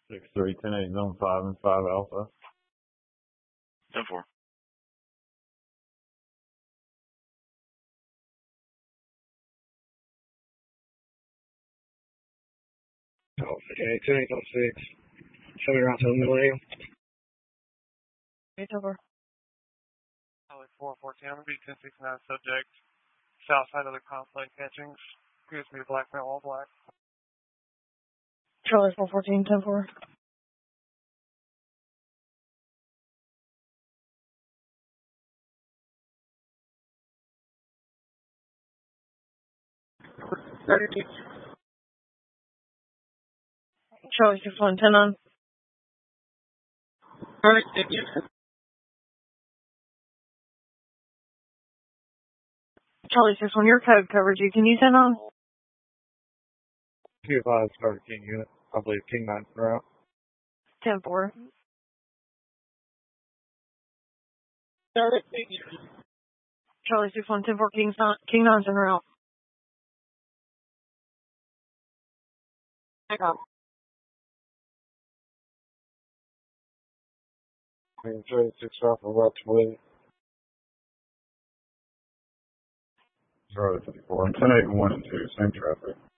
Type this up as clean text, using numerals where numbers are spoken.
6-3, 10-8, zone 5 and 5 alpha. 10-4. Oh, 58, 10-8, 6. Show me around to the middle area. 8-4. Charlie 414, I'm going to be 1069 subject, south side of the complex etchings. Gives me black male, all black. Charlie 414, 10-4. Charlie 61, 10-9. Charlie 61, your code covers you. Can you 10-9? 2-5 started King unit. I believe King 9's in route. 10-4. Charlie 61, 10-4, King 9's en route. King 36 off of route 28. Charlie 54, 10-8, 1 and 2, same traffic.